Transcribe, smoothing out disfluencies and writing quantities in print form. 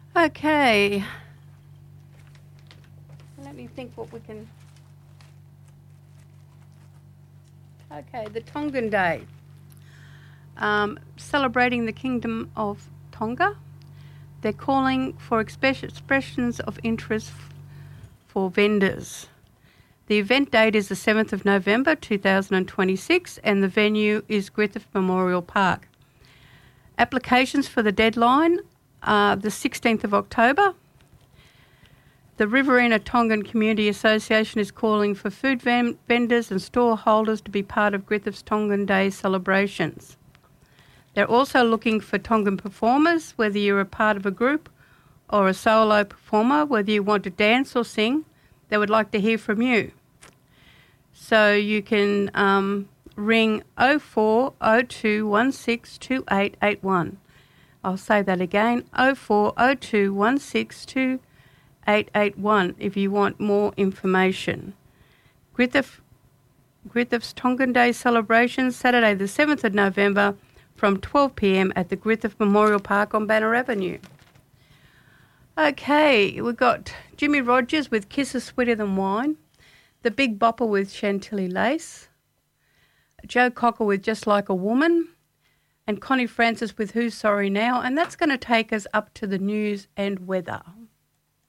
Okay. Let me think what we can... Okay, the Tongan Day. Celebrating the Kingdom of Tonga. They're calling for expressions of interest for vendors. The event date is the 7th of November 2026 and the venue is Griffith Memorial Park. Applications for the deadline are the 16th of October. The Riverina Tongan Community Association is calling for food vendors and store holders to be part of Griffith's Tongan Day celebrations. They're also looking for Tongan performers, whether you're a part of a group or a solo performer, whether you want to dance or sing, they would like to hear from you. So you can ring 0402162881. I'll say that again, 0402162881 if you want more information. Griffith's Tongan Day celebrations, Saturday the 7th of November from 12 p.m. at the Griffith Memorial Park on Banner Avenue. Okay, we've got Jimmy Rogers with Kisses Sweeter Than Wine, The Big Bopper with Chantilly Lace, Joe Cocker with Just Like a Woman, and Connie Francis with Who's Sorry Now, and that's going to take us up to the news and weather.